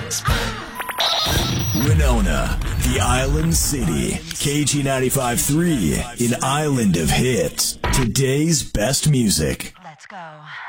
Winona, the Island City. KG 95.3, an island of hits. Today's best music. Let's go.